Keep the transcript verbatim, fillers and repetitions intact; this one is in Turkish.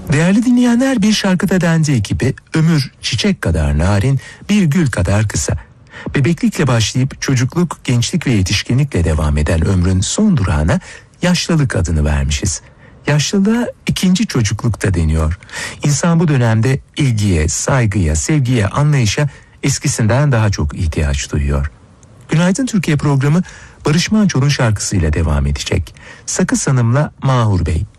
Değerli dinleyenler, bir şarkıda dendiği gibi ömür çiçek kadar narin, bir gül kadar kısa. Bebeklikle başlayıp çocukluk, gençlik ve yetişkinlikle devam eden ömrün son durağına yaşlılık adını vermişiz. Yaşlılığa ikinci çocukluk da deniyor. İnsan bu dönemde ilgiye, saygıya, sevgiye, anlayışa eskisinden daha çok ihtiyaç duyuyor. Günaydın Türkiye programı Barış Manço'nun şarkısıyla devam edecek. Sakız Hanım'la Mahur Bey.